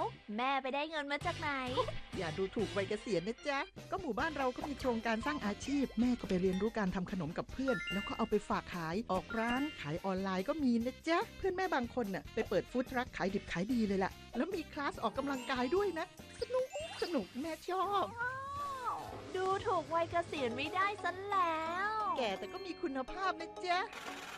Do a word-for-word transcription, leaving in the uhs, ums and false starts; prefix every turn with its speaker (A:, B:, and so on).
A: แม่ไปได้เงินมาจากไหน
B: อย่าดูถูกวัยเกษียณนะจ๊ะก็หมู่บ้านเราก็มีโครงการสร้างอาชีพแม่ก็ไปเรียนรู้การทำขนมกับเพื่อนแล้วก็เอาไปฝากขายออกร้านขายออนไลน์ก็มีนะจ๊ะเพื่อนแม่บางคนน่ะไปเปิดฟู้ดทรัคขายดิบขายดีเลยล่ะแล้วมีคลาสออกกำลังกายด้วยนะสนุกสนุกแม่ชอบ
A: ดูถูกวัยเกษียณไม่ได้ซะแล้ว
B: แก่แต่ก็มีคุณภาพนะจ๊ะ